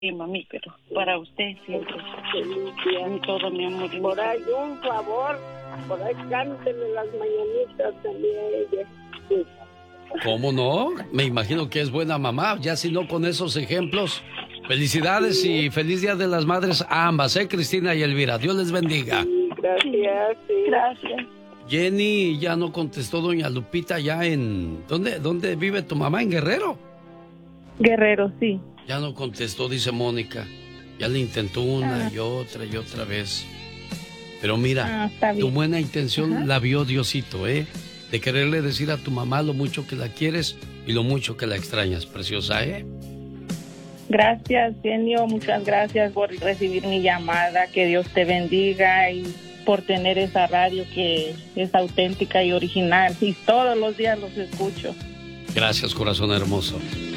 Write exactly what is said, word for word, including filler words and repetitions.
Sí, mami, pero para usted siempre. Feliz día. En todo, mi amor. Por ahí un favor, por ahí cántele las mañanitas también a ella. Sí. ¿Cómo no? Me imagino que es buena mamá, ya si no con esos ejemplos. Felicidades y feliz Día de las Madres a ambas, ¿eh, Cristina y Elvira? Dios les bendiga. Sí, gracias, sí. Gracias. Jenny ya no contestó, doña Lupita, ya en... ¿Dónde, dónde vive tu mamá? ¿En Guerrero? Guerrero, sí. Ya no contestó, dice Mónica. Ya le intentó una ah. y otra y otra vez. Pero mira, ah, tu buena intención Ajá. la vio Diosito, ¿eh? De quererle decir a tu mamá lo mucho que la quieres y lo mucho que la extrañas, preciosa, ¿eh? Gracias, genio. Muchas gracias por recibir mi llamada. Que Dios te bendiga y por tener esa radio que es auténtica y original. Y todos los días los escucho. Gracias, corazón hermoso.